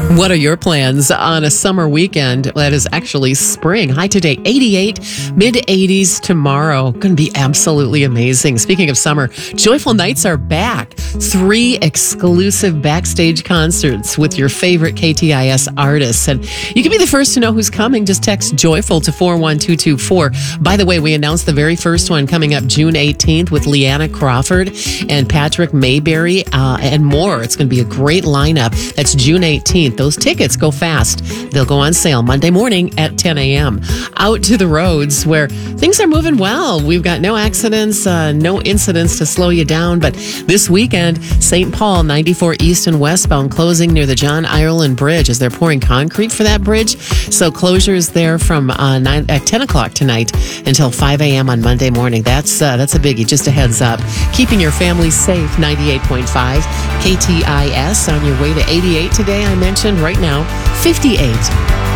What are your plans on a summer weekend that is actually spring? High today, 88, mid 80s tomorrow. Going to be absolutely amazing. Speaking of summer, Joyful Nights are back. 3 exclusive backstage concerts with your favorite KTIS artists. And you can be the first to know who's coming. Just text Joyful to 41224. By the way, we announced the very first one coming up June 18th with Leanna Crawford and Patrick Mayberry and more. It's going to be a great lineup. That's June 18th. Those tickets go fast. They'll go on sale Monday morning at 10 a.m. Out to the roads where things are moving well. We've got no accidents, no incidents to slow you down. But this weekend, St. Paul 94 east and westbound closing near the John Ireland Bridge as they're pouring concrete for that bridge. So closures there from 10 o'clock tonight until 5 a.m. on Monday morning. That's a biggie. Just a heads up. Keeping your family safe. 98.5 KTIS on your way to 88 today. I mentioned right now 58.